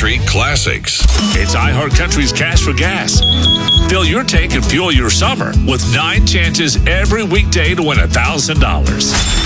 iHeartCountry Classics. It's iHeartCountry's Cash for Gas. Fill your tank and fuel your summer with 9 chances every weekday to win $1,000.